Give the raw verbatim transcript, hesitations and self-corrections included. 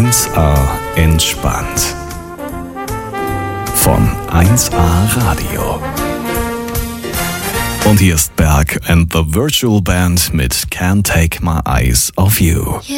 eins A entspannt. Von eins A Radio. Und hier ist Berg and the Virtual Band mit Can't Take My Eyes Off You.